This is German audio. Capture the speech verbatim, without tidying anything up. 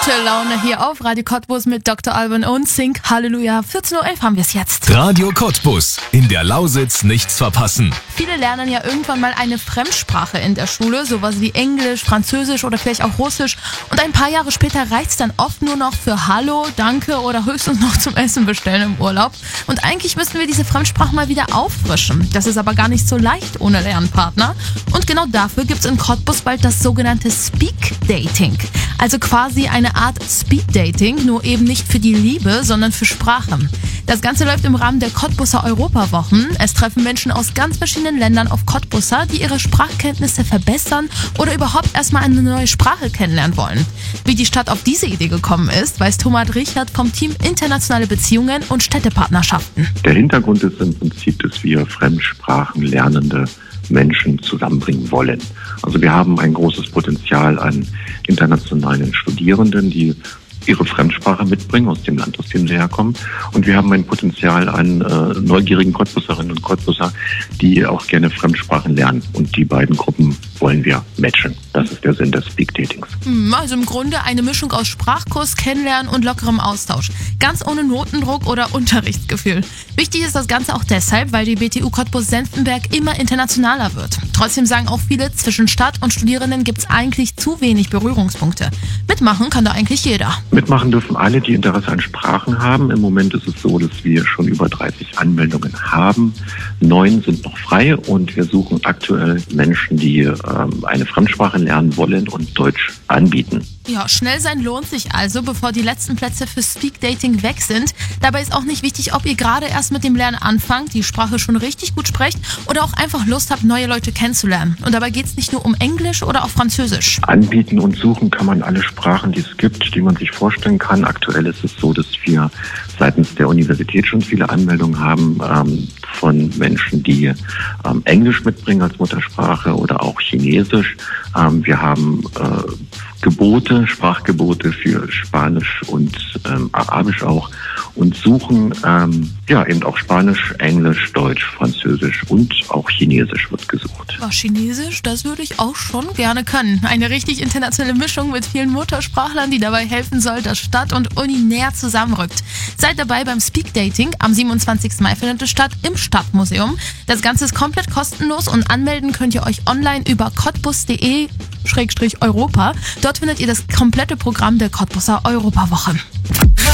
Gute Laune hier auf Radio Cottbus mit Doktor Alban und Sing Halleluja. vierzehn Uhr elf haben wir es jetzt. Radio Cottbus. In der Lausitz nichts verpassen. Viele lernen ja irgendwann mal eine Fremdsprache in der Schule, sowas wie Englisch, Französisch oder vielleicht auch Russisch. Und ein paar Jahre später reicht's dann oft nur noch für Hallo, Danke oder höchstens noch zum Essen bestellen im Urlaub. Und eigentlich müssten wir diese Fremdsprache mal wieder auffrischen. Das ist aber gar nicht so leicht ohne Lernpartner. Und genau dafür gibt's in Cottbus bald das sogenannte Speak Dating. Also quasi eine Art Speed-Dating, nur eben nicht für die Liebe, sondern für Sprache. Das Ganze läuft im Rahmen der Cottbuser Europawochen. Es treffen Menschen aus ganz verschiedenen Ländern auf Cottbuser, die ihre Sprachkenntnisse verbessern oder überhaupt erstmal eine neue Sprache kennenlernen wollen. Wie die Stadt auf diese Idee gekommen ist, weiß Thomas Richard vom Team Internationale Beziehungen und Städtepartnerschaften. Der Hintergrund ist im Prinzip, dass wir Fremdsprachen lernende Menschen zusammenbringen wollen. Also wir haben ein großes Potenzial an internationalen Studierenden, die ihre Fremdsprache mitbringen aus dem Land, aus dem sie herkommen. Und wir haben ein Potenzial an äh, neugierigen Cottbuserinnen und Cottbuser, die auch gerne Fremdsprachen lernen. Und die beiden Gruppen wollen wir matchen. Das ist der Sinn des Speak Datings. Also im Grunde eine Mischung aus Sprachkurs, Kennenlernen und lockerem Austausch. Ganz ohne Notendruck oder Unterrichtsgefühl. Wichtig ist das Ganze auch deshalb, weil die B T U Cottbus-Senftenberg immer internationaler wird. Trotzdem sagen auch viele, zwischen Stadt und Studierenden gibt es eigentlich zu wenig Berührungspunkte. Mitmachen kann da eigentlich jeder. Mitmachen dürfen alle, die Interesse an Sprachen haben. Im Moment ist es so, dass wir schon über dreißig Anmeldungen haben. Neun sind noch frei und wir suchen aktuell Menschen, die ähm, eine Fremdsprache lernen wollen und Deutsch anbieten. Ja, schnell sein lohnt sich also, bevor die letzten Plätze für Speak Dating weg sind. Dabei ist auch nicht wichtig, ob ihr gerade erst mit dem Lernen anfangt, die Sprache schon richtig gut sprecht oder auch einfach Lust habt, neue Leute kennenzulernen. Und dabei geht es nicht nur um Englisch oder auch Französisch. Anbieten und suchen kann man alle Sprachen, die es gibt, die man sich vorstellen kann. Aktuell ist es so, dass wir seitens der Universität schon viele Anmeldungen haben ähm, von Menschen, die ähm, Englisch mitbringen als Muttersprache oder auch Chinesisch. Ähm, wir haben äh, Gebote, Sprachgebote für Spanisch und ähm, Arabisch auch und suchen ähm, ja eben auch Spanisch, Englisch, Deutsch, Französisch und auch Chinesisch wird gesucht. Oh, Chinesisch, das würde ich auch schon gerne können. Eine richtig internationale Mischung mit vielen Muttersprachlern, die dabei helfen soll, dass Stadt und Uni näher zusammenrückt. Seid dabei beim Speak Dating. Am siebenundzwanzigsten Mai findet es statt im Stadtmuseum. Das Ganze ist komplett kostenlos und anmelden könnt ihr euch online über cottbus punkt de Schrägstrich Europa. Dort findet ihr das komplette Programm der Cottbuser Europawoche.